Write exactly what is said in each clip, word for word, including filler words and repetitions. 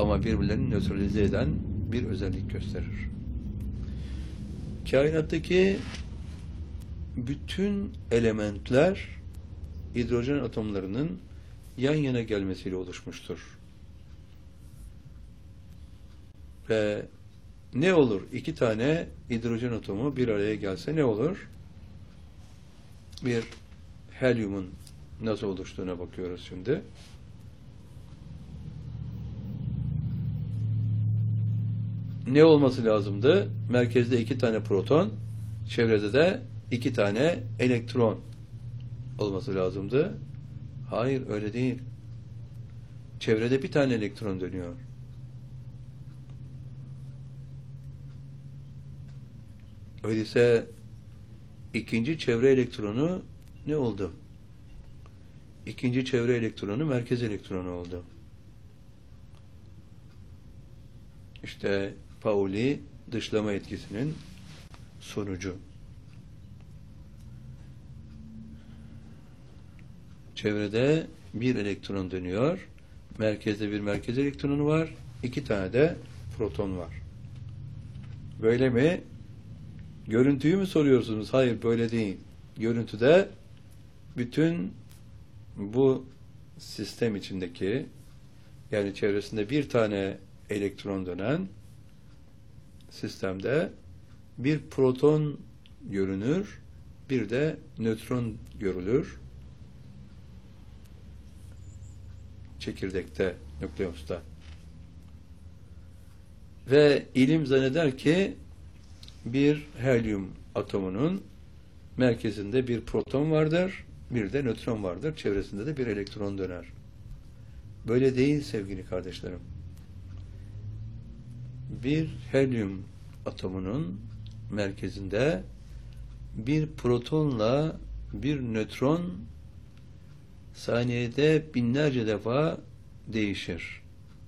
ama birbirlerini nötralize eden bir özellik gösterir. Kainattaki bütün elementler hidrojen atomlarının yan yana gelmesiyle oluşmuştur. Ve ne olur? İki tane hidrojen atomu bir araya gelse ne olur? Bir helyumun nasıl oluştuğuna bakıyoruz şimdi. Ne olması lazımdı? Merkezde iki tane proton, çevrede de iki tane elektron olması lazımdı. Hayır, öyle değil. Çevrede bir tane elektron dönüyor. Öyleyse ikinci çevre elektronu ne oldu? İkinci çevre elektronu merkez elektronu oldu. İşte Pauli dışlama etkisinin sonucu. Çevrede bir elektron dönüyor. Merkezde bir merkez elektronu var. İki tane de proton var. Böyle mi? Görüntüyü mü soruyorsunuz? Hayır, böyle değil. Görüntüde bütün bu sistem içindeki, yani çevresinde bir tane elektron dönen sistemde bir proton görünür, bir de nötron görülür. Çekirdekte, nükleosta. Ve ilim zanneder ki bir helyum atomunun merkezinde bir proton vardır, bir de nötron vardır. Çevresinde de bir elektron döner. Böyle değil sevgili kardeşlerim. Bir helyum atomunun merkezinde bir protonla bir nötron saniyede binlerce defa değişir.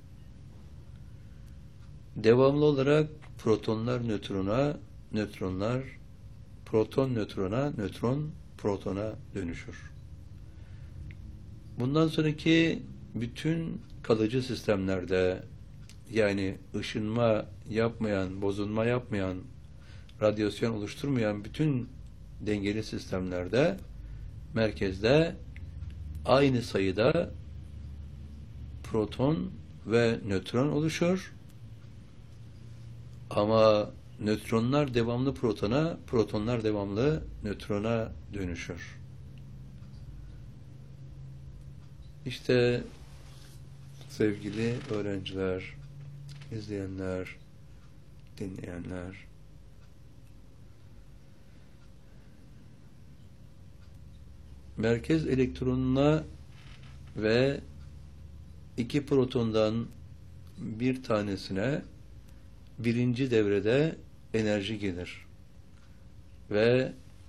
Devamlı olarak protonlar nötrona, nötronlar proton nötrona, nötron protona dönüşür. Bundan sonraki bütün kalıcı sistemlerde, yani ışınma yapmayan, bozulma yapmayan, radyasyon oluşturmayan bütün dengeli sistemlerde merkezde aynı sayıda proton ve nötron oluşur. Ama nötronlar devamlı protona, protonlar devamlı nötrona dönüşür. İşte sevgili öğrenciler, izleyenler, dinleyenler, merkez elektronuna ve iki protondan bir tanesine birinci devrede enerji gelir. Ve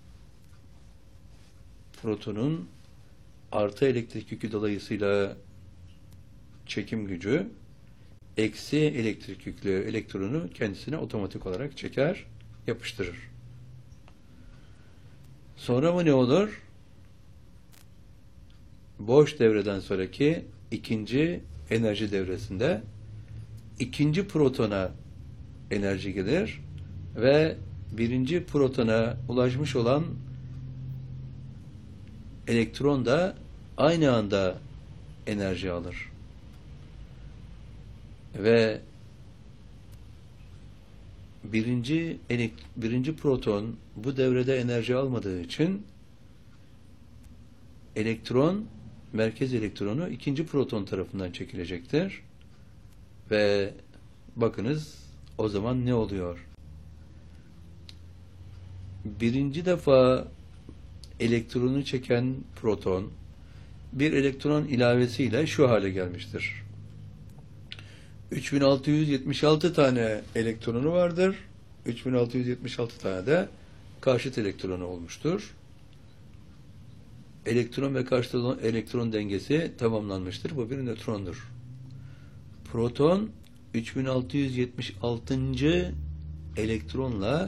protonun artı elektrik yükü dolayısıyla çekim gücü eksi elektrik yüklü elektronu kendisine otomatik olarak çeker, yapıştırır. Sonra mı ne olur? Boş devreden sonraki ikinci enerji devresinde ikinci protona enerji gelir ve birinci protona ulaşmış olan elektron da aynı anda enerji alır. Ve birinci, birinci proton bu devrede enerji almadığı için elektron, merkez elektronu ikinci proton tarafından çekilecektir. Ve bakınız o zaman ne oluyor? Birinci defa elektronu çeken proton bir elektron ilavesiyle şu hale gelmiştir. üç bin altı yüz yetmiş altı tane elektronu vardır. üç bin altı yüz yetmiş altı tane de karşıt elektronu olmuştur. Elektron ve karşıt elektron dengesi tamamlanmıştır. Bu bir nötrondur. Proton üç bin altı yüz yetmiş altıncı elektronla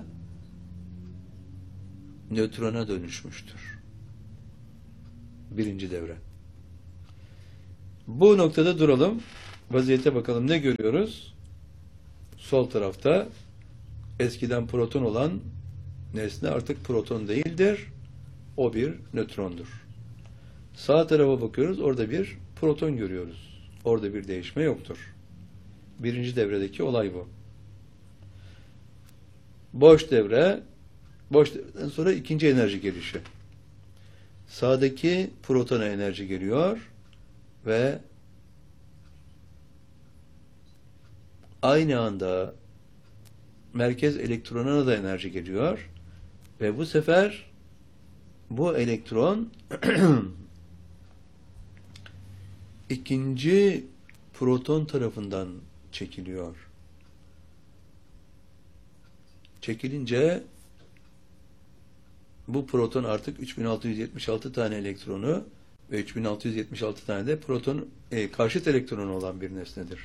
nötrona dönüşmüştür. Birinci devre. Bu noktada duralım. vaziyete bakalım. Ne görüyoruz? Sol tarafta eskiden proton olan nesne artık proton değildir. O bir nötrondur. Sağ tarafa bakıyoruz. Orada bir proton görüyoruz. Orada bir değişme yoktur. Birinci devredeki olay bu. Boş devre, boş devreden sonra ikinci enerji gelişi. Sağdaki protona enerji geliyor ve aynı anda merkez elektronuna da enerji geliyor ve bu sefer bu elektron ikinci proton tarafından çekiliyor. Çekilince bu proton artık üç bin altı yüz yetmiş altı tane elektronu ve üç bin altı yüz yetmiş altı tane de proton e, karşıt elektronu olan bir nesnedir.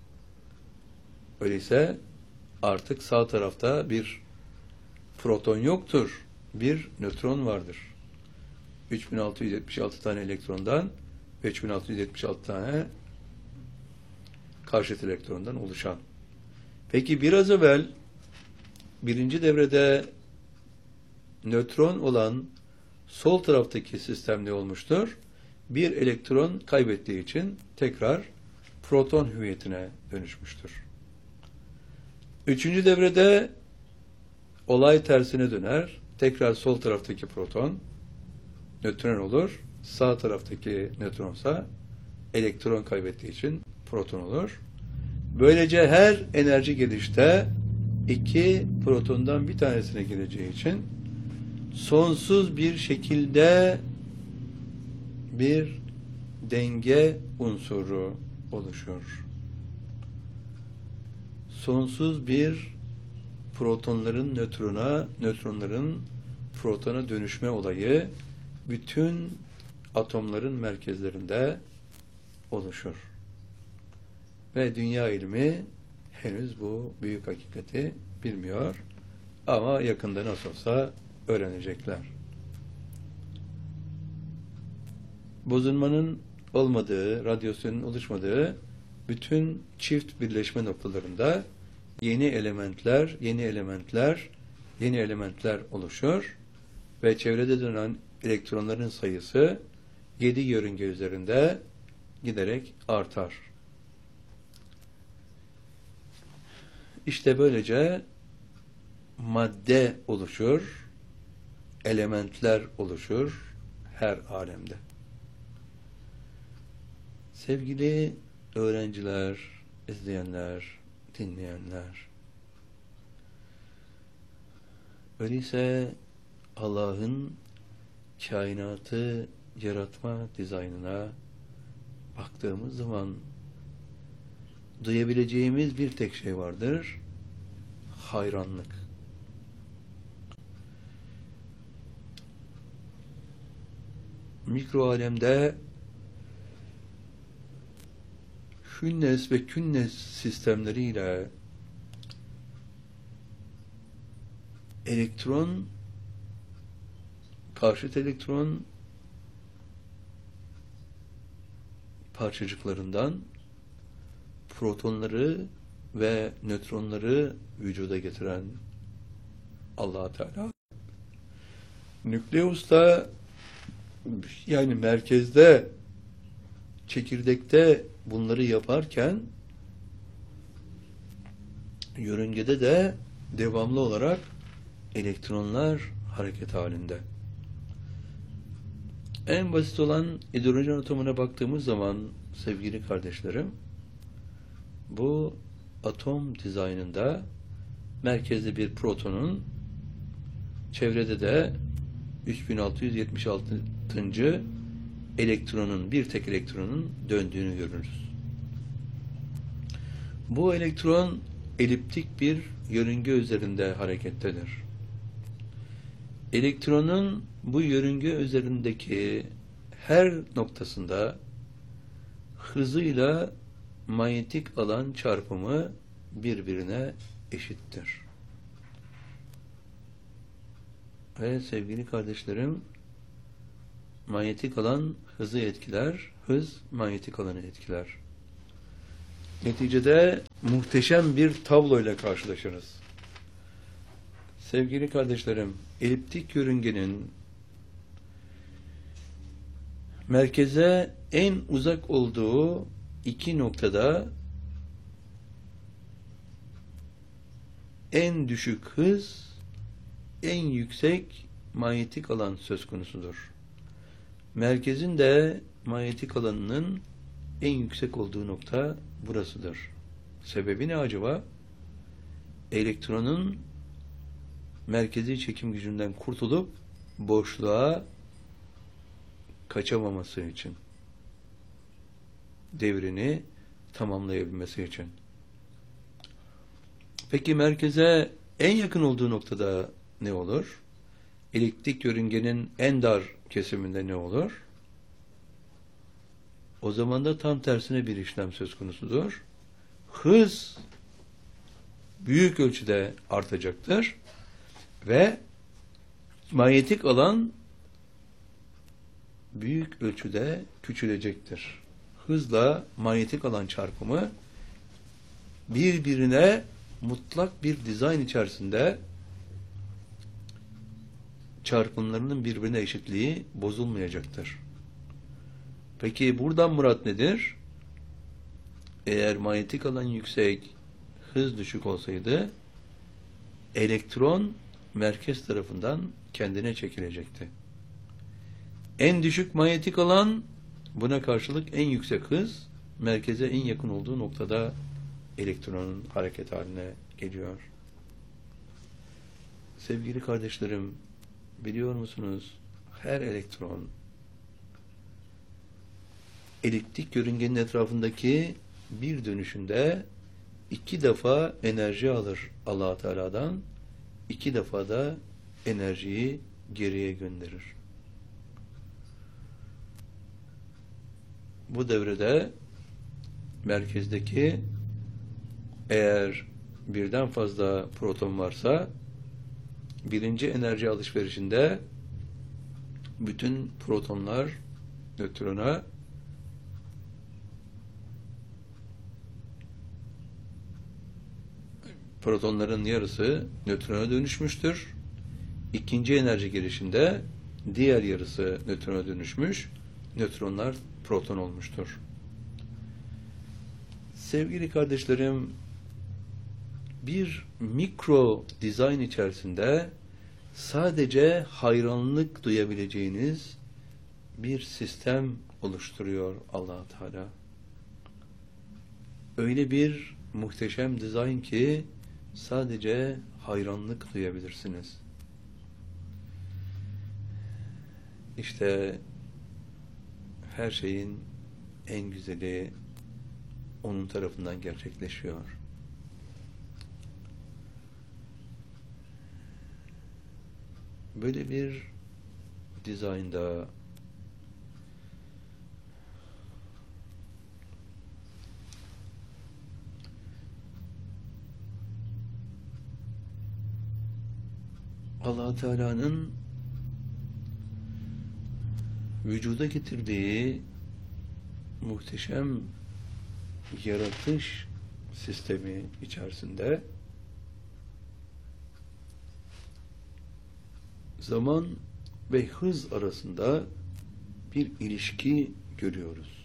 Öyleyse artık sağ tarafta bir proton yoktur. Bir nötron vardır. üç bin altı yüz yetmiş altı tane elektrondan ve üç bin altı yüz yetmiş altı tane karşıt elektrondan oluşan. Peki biraz evvel birinci devrede nötron olan sol taraftaki sistemde olmuştur. Bir elektron kaybettiği için tekrar proton hüviyetine dönüşmüştür. Üçüncü devrede olay tersine döner. Tekrar sol taraftaki proton nötron olur. Sağ taraftaki nötronsa elektron kaybettiği için proton olur. Böylece her enerji gelişte iki protondan bir tanesine geleceği için sonsuz bir şekilde bir denge unsuru oluşur. Sonsuz bir protonların nötrona, nötronların protona dönüşme olayı bütün atomların merkezlerinde oluşur. Ve dünya ilmi henüz bu büyük hakikati bilmiyor. Ama yakında nasıl olsa öğrenecekler. Bozulmanın olmadığı, radyasyonun oluşmadığı bütün çift birleşme noktalarında yeni elementler, yeni elementler, yeni elementler oluşur ve çevrede dönen elektronların sayısı yedi yörünge üzerinde giderek artar. İşte böylece madde oluşur, elementler oluşur her alemde. Sevgili öğrenciler, izleyenler, dinleyenler, öyleyse Allah'ın kainatı yaratma dizaynına baktığımız zaman duyabileceğimiz bir tek şey vardır: hayranlık. Mikro alemde Hünnes ve Künnes sistemleriyle elektron, karşıt elektron parçacıklarından protonları ve nötronları vücuda getiren Allah Teala, nükleus'ta, yani merkezde, çekirdekte bunları yaparken yörüngede de devamlı olarak elektronlar hareket halinde. En basit olan hidrojen atomuna baktığımız zaman sevgili kardeşlerim, bu atom dizaynında merkezde bir protonun, çevrede de üç bin altı yüz yetmiş altıncı elektronun, bir tek elektronun döndüğünü görürüz. Bu elektron eliptik bir yörünge üzerinde harekettedir. Elektronun bu yörünge üzerindeki her noktasında hızıyla manyetik alan çarpımı birbirine eşittir. Ve sevgili kardeşlerim, manyetik alan hızı etkiler, hız manyetik alanı etkiler. Neticede muhteşem bir tabloyla karşılaşırız. Sevgili kardeşlerim, eliptik yörüngenin merkeze en uzak olduğu iki noktada en düşük hız, en yüksek manyetik alan söz konusudur. Merkezin de manyetik alanının en yüksek olduğu nokta burasıdır. Sebebi ne acaba? Elektronun merkezi çekim gücünden kurtulup boşluğa kaçamaması için. Devrini tamamlayabilmesi için. Peki merkeze en yakın olduğu noktada ne olur? Eliptik yörüngenin en dar kesiminde ne olur? O zaman da tam tersine bir işlem söz konusudur. Hız büyük ölçüde artacaktır ve manyetik alan büyük ölçüde küçülecektir. Hızla manyetik alan çarpımı birbirine mutlak bir dizayn içerisinde çarpımlarının birbirine eşitliği bozulmayacaktır. Peki buradan murat nedir? Eğer manyetik alan yüksek, hız düşük olsaydı elektron merkez tarafından kendine çekilecekti. En düşük manyetik alan, buna karşılık en yüksek hız, merkeze en yakın olduğu noktada elektronun hareket haline geliyor. Sevgili kardeşlerim, biliyor musunuz? Her elektron eliptik yörüngenin etrafındaki bir dönüşünde iki defa enerji alır Allah Teala'dan, iki defa da enerjiyi geriye gönderir. Bu devrede merkezdeki eğer birden fazla proton varsa birinci enerji alışverişinde bütün protonlar nötrona protonların yarısı nötrona dönüşmüştür. İkinci enerji girişinde diğer yarısı nötrona dönüşmüş, nötronlar proton olmuştur. Sevgili kardeşlerim, bir mikro dizayn içerisinde sadece hayranlık duyabileceğiniz bir sistem oluşturuyor Allah Teala. Öyle bir muhteşem dizayn ki sadece hayranlık duyabilirsiniz. İşte her şeyin en güzeli onun tarafından gerçekleşiyor. Böyle bir dizaynda Allah Teala'nın vücuda getirdiği muhteşem yaratış sistemi içerisinde zaman ve hız arasında bir ilişki görüyoruz.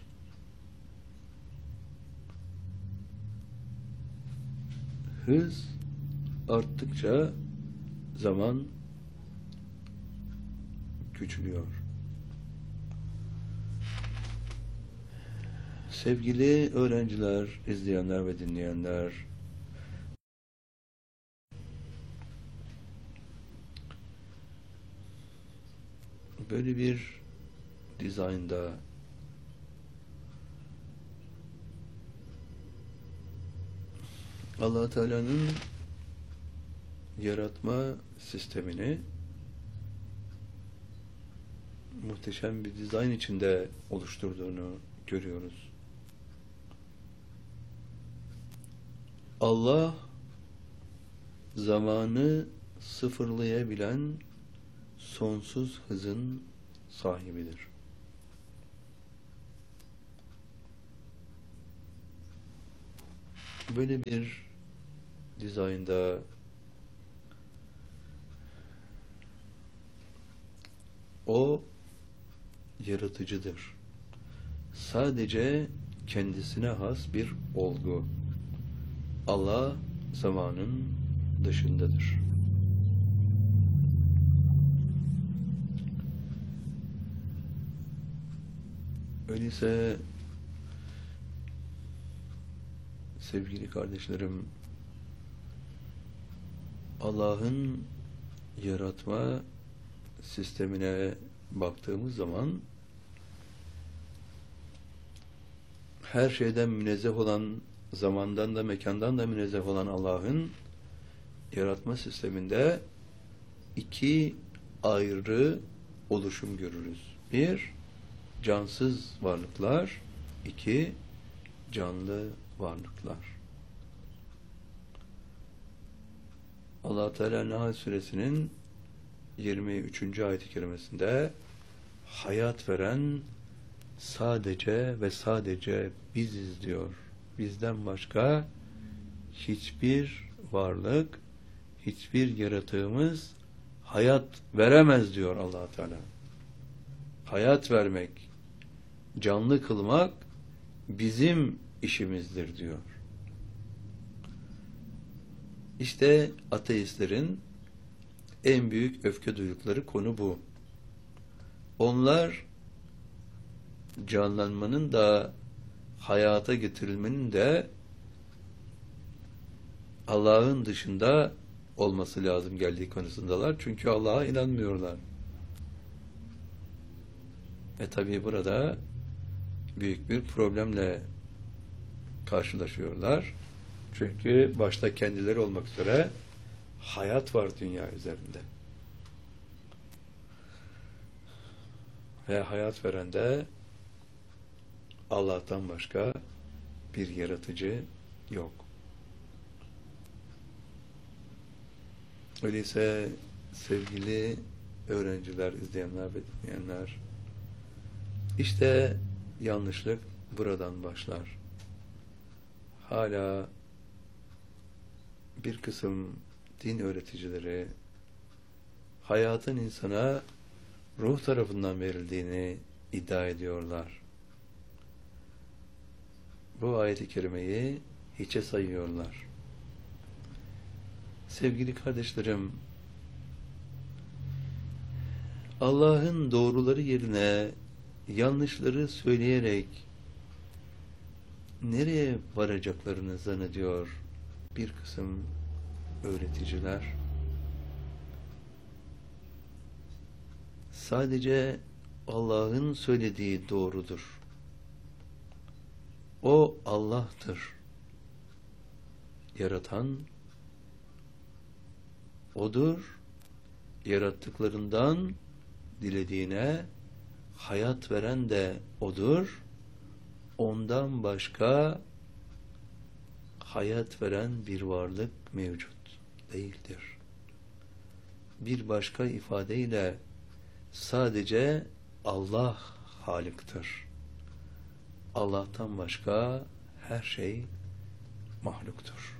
Hız arttıkça zaman küçülüyor. Sevgili öğrenciler, izleyenler ve dinleyenler, böyle bir dizaynda Allah Teala'nın yaratma sistemini muhteşem bir dizayn içinde oluşturduğunu görüyoruz. Allah zamanı sıfırlayabilen sonsuz hızın sahibidir. böyle bir dizaynda o yaratıcıdır. Sadece kendisine has bir olgu. Allah zamanın dışındadır. Öyleyse sevgili kardeşlerim, Allah'ın yaratma sistemine baktığımız zaman her şeyden münezzeh olan, zamandan da mekandan da münezzeh olan Allah'ın yaratma sisteminde iki ayrı oluşum görürüz. Bir, cansız varlıklar, iki, canlı varlıklar. Allah Teala Nahl suresinin yirmi üçüncü ayet-i kerimesinde hayat veren sadece ve sadece biziz diyor. Bizden başka hiçbir varlık, hiçbir yaratığımız hayat veremez diyor Allah Teala. Hayat vermek, canlı kılmak bizim işimizdir diyor. İşte ateistlerin en büyük öfke duydukları konu bu. Onlar canlanmanın da hayata getirilmenin de Allah'ın dışında olması lazım geldiği konusundalar. Çünkü Allah'a inanmıyorlar. E tabi burada büyük bir problemle karşılaşıyorlar. Çünkü başta kendileri olmak üzere hayat var dünya üzerinde. Ve hayat veren de Allah'tan başka bir yaratıcı yok. Öyleyse sevgili öğrenciler, izleyenler ve dinleyenler, işte yanlışlık buradan başlar. Hala bir kısım din öğreticileri hayatın insana ruh tarafından verildiğini iddia ediyorlar. Bu ayet-i kerimeyi hiçe sayıyorlar. Sevgili kardeşlerim, Allah'ın doğruları yerine yanlışları söyleyerek nereye varacaklarını zannediyor bir kısım öğreticiler. Sadece Allah'ın söylediği doğrudur. O Allah'tır. Yaratan O'dur. Yarattıklarından dilediğine hayat veren de O'dur. Ondan başka hayat veren bir varlık mevcut değildir. Bir başka ifadeyle sadece Allah Halık'tır. Allah'tan başka her şey mahluktur.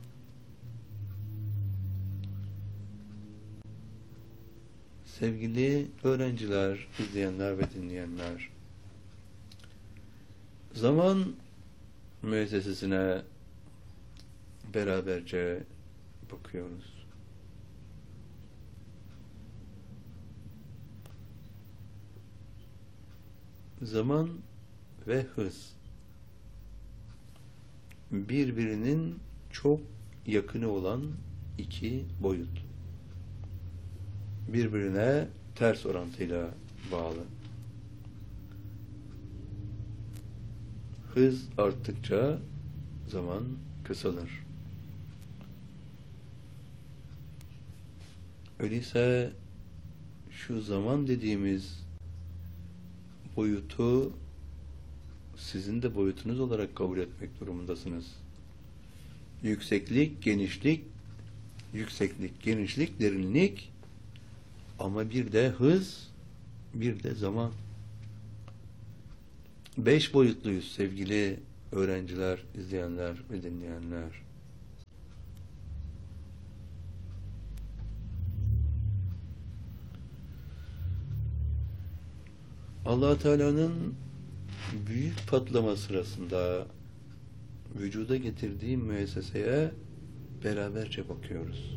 Sevgili öğrenciler, izleyenler ve dinleyenler, zaman müessesesine beraberce bakıyoruz. Zaman ve hız birbirinin çok yakını olan iki boyut. Birbirine ters orantıyla bağlı. Hız arttıkça zaman kısalır. Öyleyse şu zaman dediğimiz boyutu sizin de boyutunuz olarak kabul etmek durumundasınız. Yükseklik, genişlik, yükseklik, genişlik, derinlik, ama bir de hız, bir de zaman. Beş boyutluyuz sevgili öğrenciler, izleyenler ve dinleyenler. Allah Teala'nın büyük patlama sırasında vücuda getirdiği müesseseye beraberce bakıyoruz.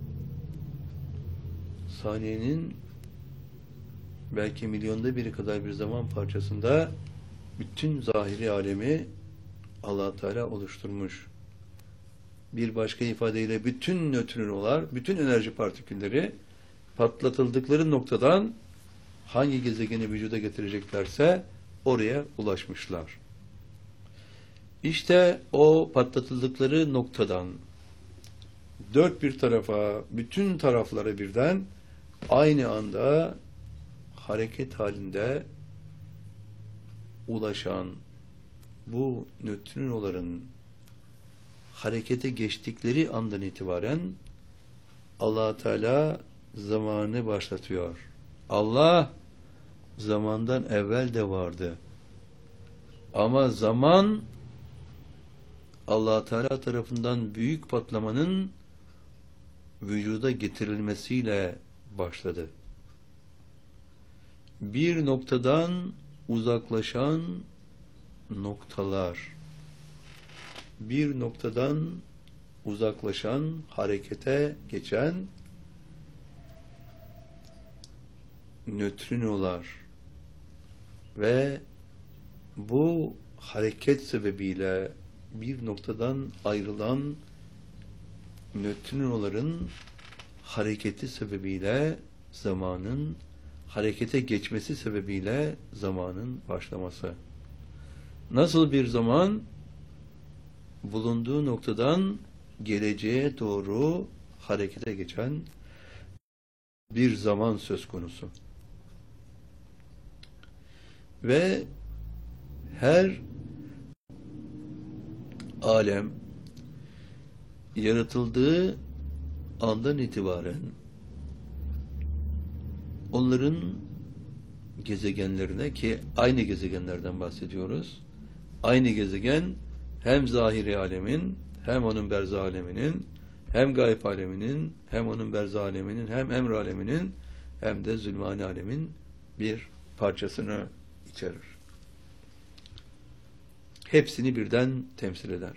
Saniyenin belki milyonda biri kadar bir zaman parçasında bütün zahiri alemi Allah Teala oluşturmuş. Bir başka ifadeyle bütün nötrinolar, bütün enerji partikülleri patlatıldıkları noktadan hangi gezegeni vücuda getireceklerse oraya ulaşmışlar. İşte o patlatıldıkları noktadan dört bir tarafa, bütün taraflara birden aynı anda hareket halinde ulaşan bu nötrinoların harekete geçtikleri andan itibaren Allah Teala zamanı başlatıyor. Allah zamandan evvel de vardı. Ama zaman Allah Teala tarafından büyük patlamanın vücuda getirilmesiyle başladı. Bir noktadan uzaklaşan noktalar, bir noktadan uzaklaşan, harekete geçen nötrinolar ve bu hareket sebebiyle bir noktadan ayrılan nötrinoların hareketi sebebiyle zamanın harekete geçmesi sebebiyle zamanın başlaması. Nasıl bir zaman? Bulunduğu noktadan geleceğe doğru harekete geçen bir zaman söz konusu. Ve her alem yaratıldığı andan itibaren onların gezegenlerine, ki aynı gezegenlerden bahsediyoruz, aynı gezegen hem zahiri alemin, hem onun berzah aleminin, hem gayb aleminin, hem onun berzah aleminin, hem emr aleminin, hem de zulmani alemin bir parçasını içerir. Hepsini birden temsil eder.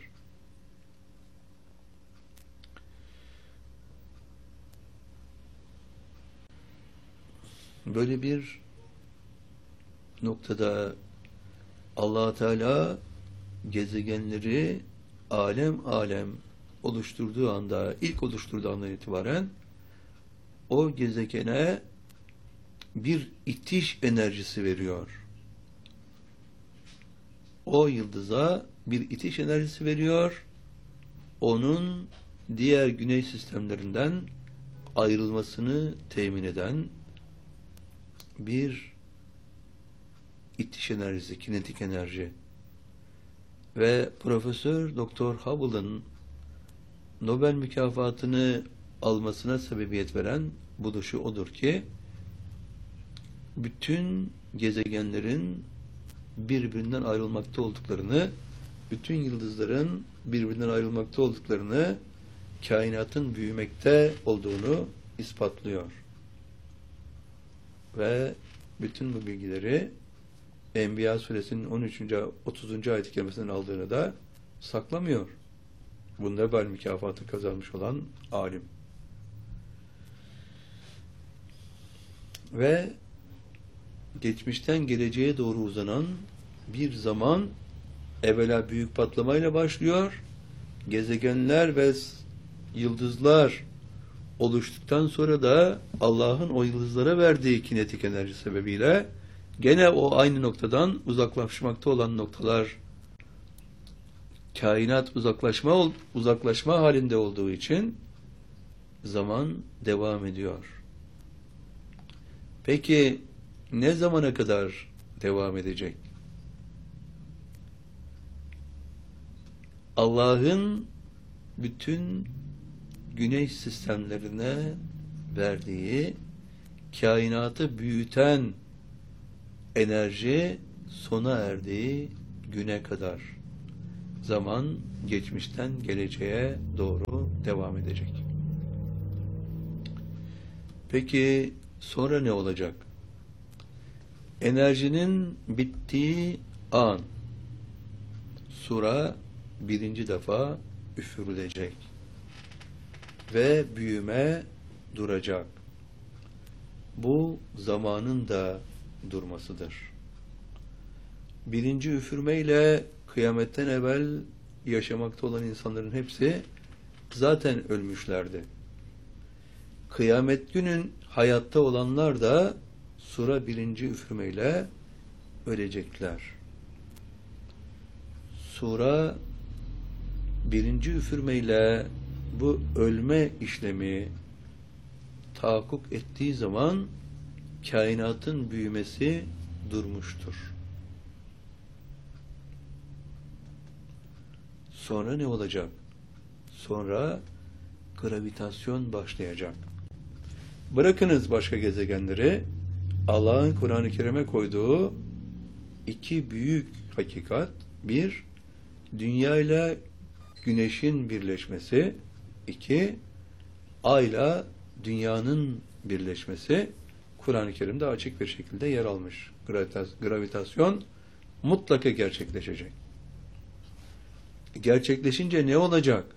Böyle bir noktada Allah Teala gezegenleri alem alem oluşturduğu anda, ilk oluşturduğu andan itibaren o gezegene bir itiş enerjisi veriyor. O yıldıza bir itiş enerjisi veriyor. Onun diğer güneş sistemlerinden ayrılmasını temin eden bir itiş enerjisi, kinetik enerji. Ve Profesör Doktor Hubble'ın Nobel mükafatını almasına sebebiyet veren buluşu odur ki bütün gezegenlerin birbirinden ayrılmakta olduklarını, bütün yıldızların birbirinden ayrılmakta olduklarını, kainatın büyümekte olduğunu ispatlıyor. Ve bütün bu bilgileri Enbiya suresinin on üçüncü otuzuncu ayet-i kerimesinden aldığını da saklamıyor. Bu Nobel mükafatı kazanmış olan alim. Ve geçmişten geleceğe doğru uzanan bir zaman evvela büyük patlamayla başlıyor. Gezegenler ve yıldızlar oluştuktan sonra da Allah'ın o yıldızlara verdiği kinetik enerji sebebiyle gene o aynı noktadan uzaklaşmakta olan noktalar, kainat uzaklaşma uzaklaşma halinde olduğu için zaman devam ediyor. Peki ne zamana kadar devam edecek? Allah'ın bütün güneş sistemlerine verdiği kainatı büyüten enerji sona erdiği güne kadar zaman geçmişten geleceğe doğru devam edecek. Peki sonra ne olacak? Enerjinin bittiği an sura birinci defa üfürülecek ve büyüme duracak. Bu zamanın da durmasıdır. Birinci üfürmeyle kıyametten evvel yaşamakta olan insanların hepsi zaten ölmüşlerdi. Kıyamet günün hayatta olanlar da sura birinci üfürmeyle ölecekler. Sura birinci üfürmeyle bu ölme işlemi tahakkuk ettiği zaman kainatın büyümesi durmuştur. Sonra ne olacak? Sonra gravitasyon başlayacak. Bırakınız başka gezegenleri, Allah'ın Kur'an-ı Kerim'e koyduğu iki büyük hakikat, bir, dünya ile güneşin birleşmesi, iki, ayla dünyanın birleşmesi Kur'an-ı Kerim'de açık bir şekilde yer almış. Gravitasyon mutlaka gerçekleşecek. Gerçekleşince ne olacak?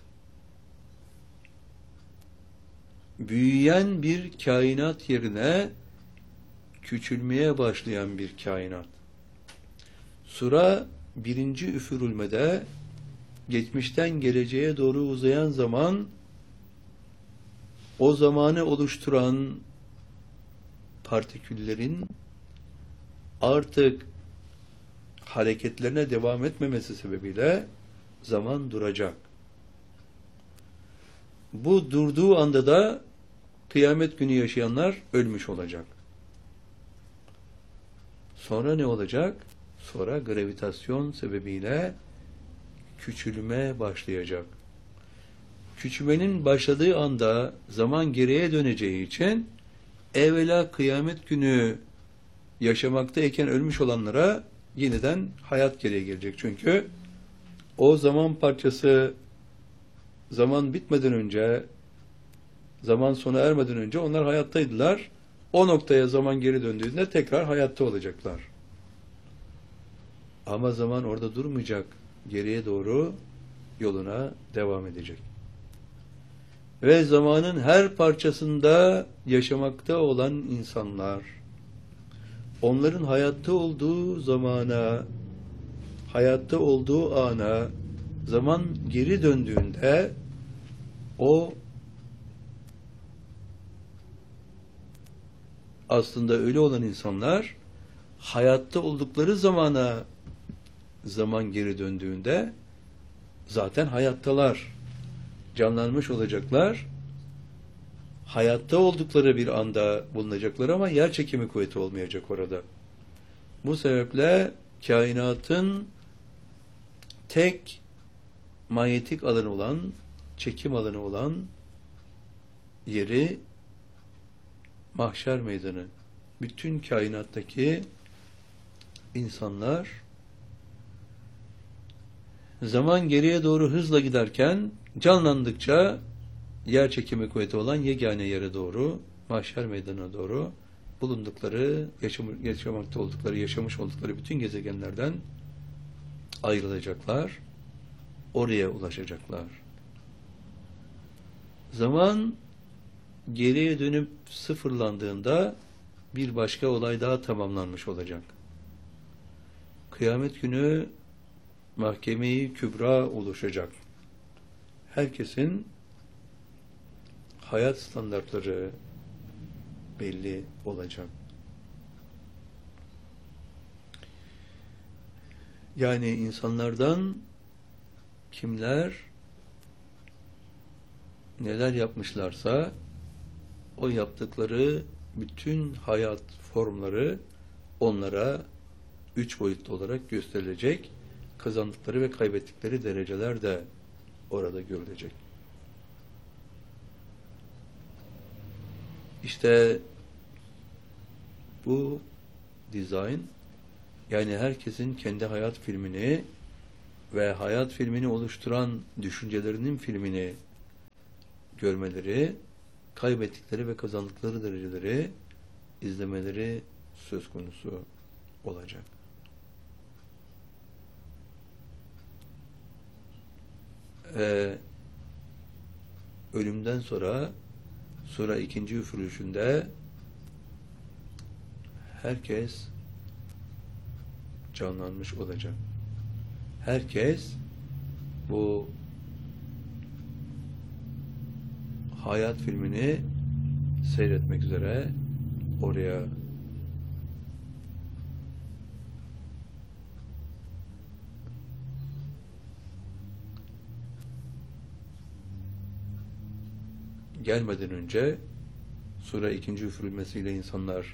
Büyüyen bir kainat yerine küçülmeye başlayan bir kainat. Sura birinci üfürülmede geçmişten geleceğe doğru uzayan zaman o zamanı oluşturan partiküllerin artık hareketlerine devam etmemesi sebebiyle zaman duracak. Bu durduğu anda da kıyamet günü yaşayanlar ölmüş olacak. Sonra ne olacak? Sonra gravitasyon sebebiyle küçülme başlayacak. Küçülmenin başladığı anda zaman geriye döneceği için evvela kıyamet günü yaşamaktayken ölmüş olanlara yeniden hayat geriye gelecek. Çünkü o zaman parçası zaman bitmeden önce, zaman sona ermeden önce onlar hayattaydılar. O noktaya zaman geri döndüğünde tekrar hayatta olacaklar. Ama zaman orada durmayacak. Geriye doğru yoluna devam edecek. Ve zamanın her parçasında yaşamakta olan insanlar, onların hayatta olduğu zamana, hayatta olduğu ana, zaman geri döndüğünde o aslında ölü olan insanlar hayatta oldukları zamana zaman geri döndüğünde zaten hayattalar. Canlanmış olacaklar. Hayatta oldukları bir anda bulunacaklar ama yer çekimi kuvveti olmayacak orada. Bu sebeple kainatın tek manyetik alanı olan, çekim alanı olan yeri mahşer meydanı. Bütün kainattaki insanlar zaman geriye doğru hızla giderken canlandıkça yer çekimi kuvveti olan yegane yere doğru, mahşer meydanına doğru bulundukları, yaşam, yaşamakta oldukları, yaşamış oldukları bütün gezegenlerden ayrılacaklar. Oraya ulaşacaklar. Zaman geriye dönüp sıfırlandığında bir başka olay daha tamamlanmış olacak. Kıyamet günü mahkeme-i kübra oluşacak. Herkesin hayat standartları belli olacak. Yani insanlardan kimler neler yapmışlarsa o yaptıkları bütün hayat formları onlara üç boyutlu olarak gösterilecek. Kazandıkları ve kaybettikleri dereceler de orada görülecek. İşte bu dizayn, yani herkesin kendi hayat filmini ve hayat filmini oluşturan düşüncelerinin filmini görmeleri, kaybettikleri ve kazandıkları dereceleri izlemeleri söz konusu. olacak. Ee, ölümden sonra sura ikinci üfürüşünde herkes canlanmış olacak. Herkes bu hayat filmini seyretmek üzere oraya gelmeden önce sura ikinci üfürülmesiyle insanlar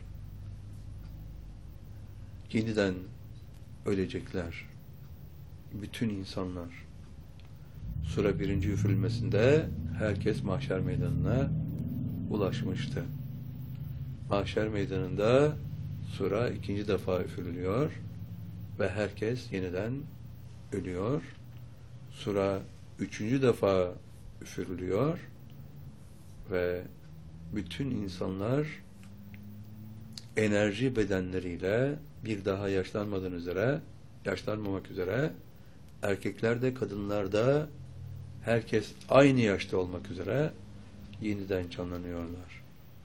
yeniden ölecekler. Bütün insanlar. Sura birinci üfürülmesinde herkes mahşer meydanına ulaşmıştı. Mahşer meydanında sura ikinci defa üfürülüyor ve herkes yeniden ölüyor. Sura üçüncü defa üfürülüyor ve bütün insanlar enerji bedenleriyle bir daha yaşlanmadan üzere, yaşlanmamak üzere, erkekler de kadınlar da herkes aynı yaşta olmak üzere yeniden canlanıyorlar.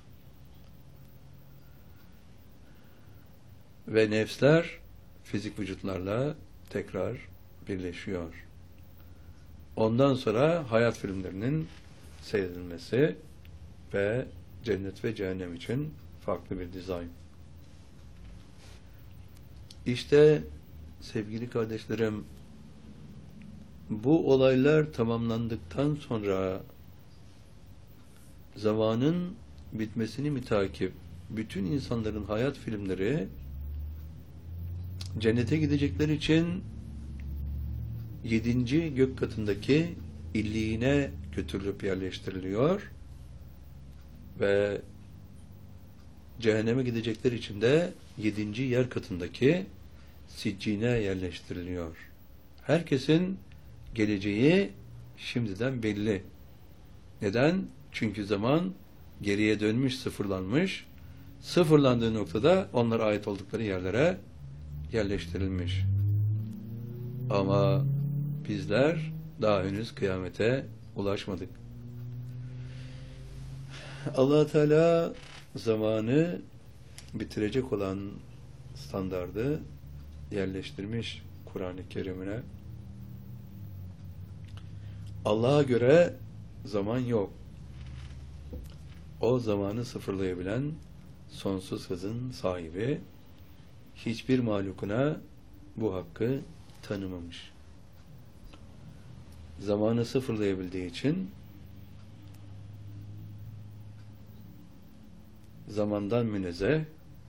Ve nefsler fizik vücutlarla tekrar birleşiyor. Ondan sonra hayat filmlerinin seyredilmesi ve cennet ve cehennem için farklı bir dizayn. İşte sevgili kardeşlerim, bu olaylar tamamlandıktan sonra zamanın bitmesini mütakip bütün insanların hayat filmleri cennete gidecekler için yedinci gök katındaki illiğine götürülüp yerleştiriliyor ve cehenneme gidecekler için de yedinci yer katındaki siccine yerleştiriliyor. Herkesin geleceği şimdiden belli. Neden? Çünkü zaman geriye dönmüş, sıfırlanmış. Sıfırlandığı noktada onlara ait oldukları yerlere yerleştirilmiş. Ama bizler daha henüz kıyamete ulaşmadık. Allah Teala zamanı bitirecek olan standardı yerleştirmiş Kur'an-ı Kerim'ine. Allah'a göre zaman yok. O zamanı sıfırlayabilen sonsuz hızın sahibi, hiçbir mahlukuna bu hakkı tanımamış. Zamanı sıfırlayabildiği için zamandan münezzeh,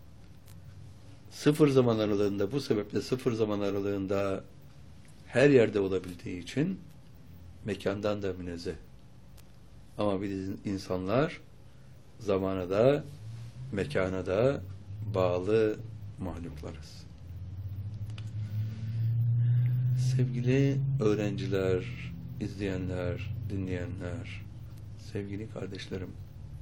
sıfır zaman aralığında, bu sebeple sıfır zaman aralığında her yerde olabildiği için mekandan da münezzeh. Ama biz insanlar zamana da mekana da bağlı mahluklarız. Sevgili öğrenciler, izleyenler, dinleyenler, sevgili kardeşlerim,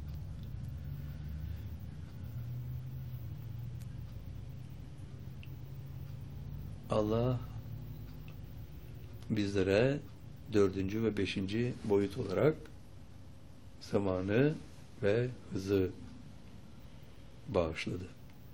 Allah bizlere dördüncü ve beşinci boyut olarak zamanı ve hızı bağışladı.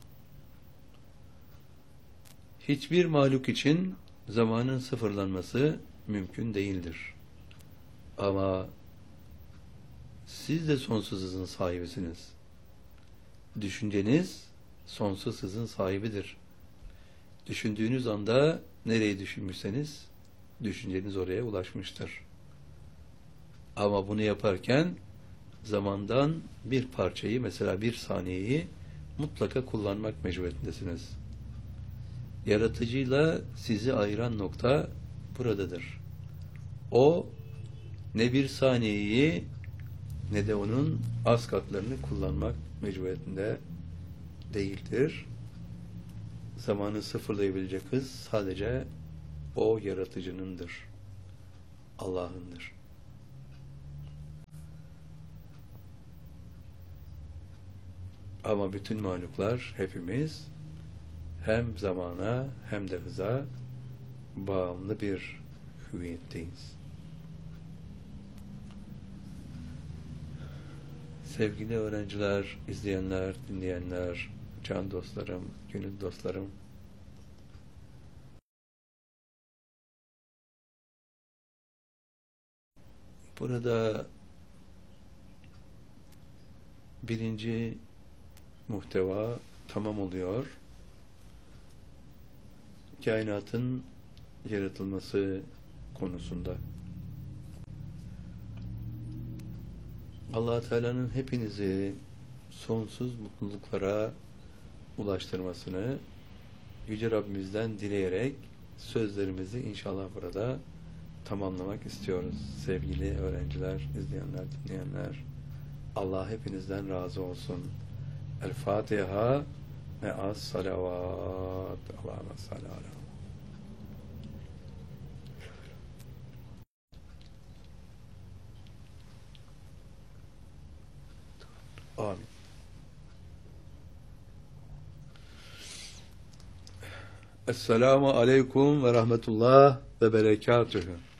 Hiçbir mahluk için zamanın sıfırlanması mümkün değildir. Ama siz de sonsuz hızın sahibisiniz. Düşünceniz sonsuz hızın sahibidir. Düşündüğünüz anda nereyi düşünmüşseniz düşünceniz oraya ulaşmıştır. Ama bunu yaparken zamandan bir parçayı, mesela bir saniyeyi mutlaka kullanmak mecburiyetindesiniz. Yaratıcıyla sizi ayıran nokta buradadır. O ne bir saniyeyi ne de onun az katlarını kullanmak mecburiyetinde değildir. Zamanı sıfırlayabilecek hız sadece o yaratıcınındır. Allah'ındır. Ama bütün mahluklar, hepimiz hem zamana hem de hıza bağımlı bir hüviyetteyiz. Sevgili öğrenciler, izleyenler, dinleyenler, can dostlarım, gönül dostlarım, burada birinci muhteva tamam oluyor. Kainatın yaratılması konusunda. Allah-u Teala'nın hepinizi sonsuz mutluluklara ulaştırmasını Yüce Rabbimizden dileyerek sözlerimizi inşallah burada tamamlamak istiyoruz. Sevgili öğrenciler, izleyenler, dinleyenler, Allah hepinizden razı olsun. El Fatiha ve az salavat. Allah'ına sallallahu. Amin. Esselamu aleyküm ve rahmetullah ve berekatühü.